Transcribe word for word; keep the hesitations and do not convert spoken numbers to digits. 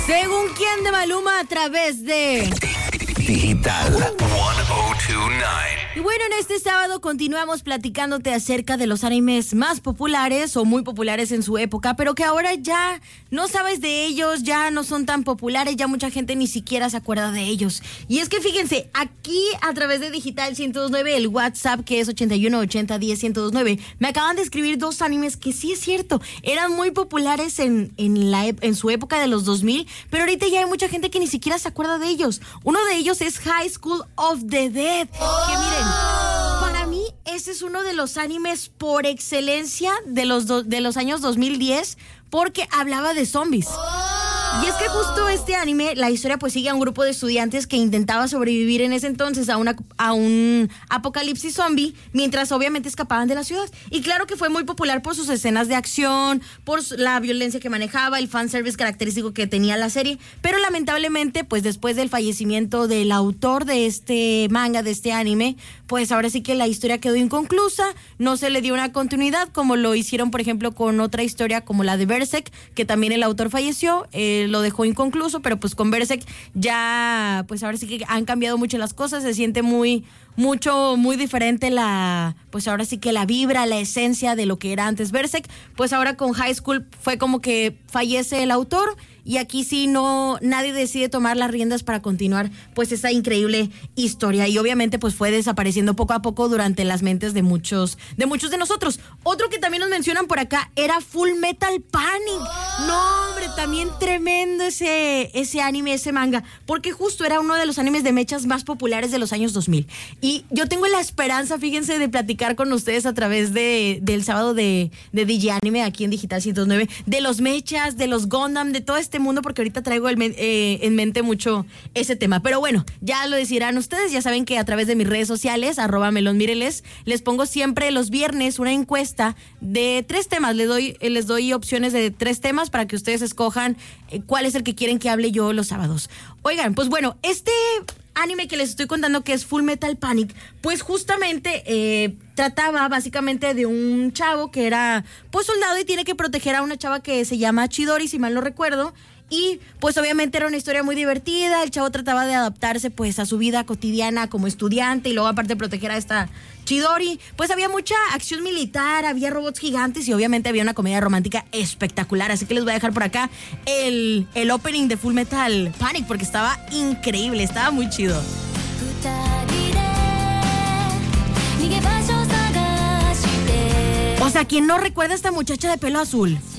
Según quién de Maluma a través de Digital ciento veintinueve. Y bueno, en este sábado continuamos platicándote acerca de los animes más populares o muy populares en su época, pero que ahora ya no sabes de ellos, ya no son tan populares, ya mucha gente ni siquiera se acuerda de ellos. Y es que fíjense, aquí a través de Digital ciento veintinueve, el WhatsApp que es ochenta y uno ochenta diez ciento veintinueve, me acaban de escribir dos animes que sí es cierto, eran muy populares en, en, la, en su época de los dos mil, pero ahorita ya hay mucha gente que ni siquiera se acuerda de ellos. Uno de ellos es High School of the Dead, que miren, para mí ese es uno de los animes por excelencia de los, do, de los años dos mil diez, porque hablaba de zombies. Y es que justo este anime, la historia pues sigue a un grupo de estudiantes que intentaba sobrevivir en ese entonces a, una, a un apocalipsis zombie, mientras obviamente escapaban de la ciudad. Y claro que fue muy popular por sus escenas de acción, por la violencia que manejaba, el fanservice característico que tenía la serie, pero lamentablemente pues después del fallecimiento del autor de este manga, de este anime, pues ahora sí que la historia quedó inconclusa, no se le dio una continuidad como lo hicieron por ejemplo con otra historia como la de Berserk, que también el autor falleció, eh, lo dejó inconcluso, pero pues con Berserk ya, pues ahora sí que han cambiado mucho las cosas, se siente muy, mucho, muy diferente la, pues ahora sí que la vibra, la esencia de lo que era antes Berserk, pues ahora con High School fue como que fallece el autor y aquí sí no, nadie decide tomar las riendas para continuar pues esa increíble historia y obviamente pues fue desapareciendo poco a poco durante las mentes de muchos, de muchos de nosotros. Otro que también nos mencionan por acá era Full Metal Panic. No, hombre, también tremendo ese, ese anime, ese manga, porque justo era uno de los animes de mechas más populares de los años dos mil. Y yo tengo la esperanza, fíjense, de platicar con ustedes a través de, del sábado de, de D J Anime aquí en Digital ciento nueve, de los mechas, de los Gundam, de todo este mundo, porque ahorita traigo el, eh, en mente mucho ese tema. Pero bueno, ya lo decidirán ustedes, ya saben que a través de mis redes sociales, arroba melonmireles, les pongo siempre los viernes una encuesta de tres temas. Les doy, les doy opciones de tres temas para que ustedes escojan eh, cuál es el que quieren que hable yo los sábados. Oigan, pues bueno, este anime que les estoy contando, que es Full Metal Panic, pues justamente eh, trataba básicamente de un chavo que era pues soldado y tiene que proteger a una chava que se llama Chidori, si mal no recuerdo. Y pues obviamente era una historia muy divertida, el chavo trataba de adaptarse pues a su vida cotidiana como estudiante y luego aparte de proteger a esta Chidori, pues había mucha acción militar, había robots gigantes y obviamente había una comedia romántica espectacular, así que les voy a dejar por acá el, el opening de Full Metal Panic porque estaba increíble, estaba muy chido. O sea, ¿quién no recuerda a esta muchacha de pelo azul?